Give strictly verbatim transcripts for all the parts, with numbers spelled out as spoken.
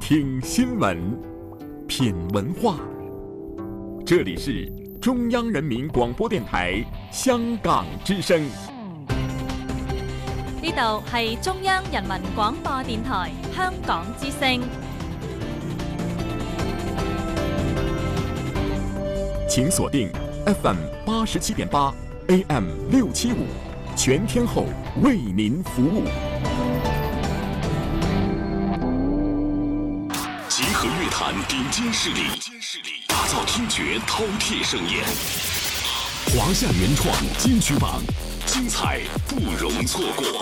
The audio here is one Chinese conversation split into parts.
听新闻，品文化。这里是中央人民廣播電台香港之聲。 呢度係中央人民廣播電台香港之聲。 請鎖定 F M 八十七點八 A M 六七五，全天候為您服務。集合樂壇頂尖勢力，打造聽覺饕餮盛宴。華夏原創金曲榜，精彩不容錯過。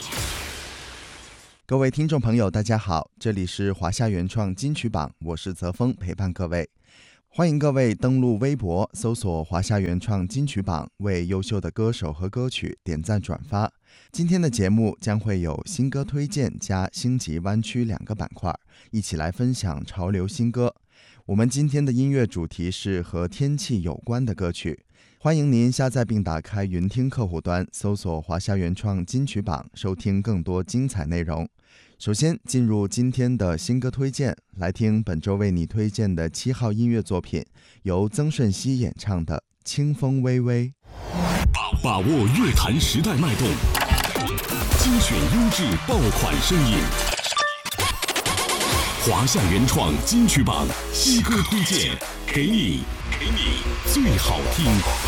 各位聽眾朋友大家好，這裡是華夏原創金曲榜，我是澤峰，陪伴各位。歡迎各位登錄微博搜索華夏原創金曲榜，為優秀的歌手和歌曲點讚轉發。今天的節目將會有新歌推薦加星級灣區兩個板塊，一起來分享潮流新歌。我們今天的音樂主題是和天氣有關的歌曲。歡迎您下載並打開雲聽客戶端，搜索華夏原創金曲榜，收聽更多精彩內容。首先進入今天的新歌推薦，來聽本周為你推薦的七號音樂作品，由曾舜晞演唱的《清風微微》。 把握樂壇時代脈動，精選優質爆款聲音。華夏原創金曲榜新歌推薦，給你，給你最好聽。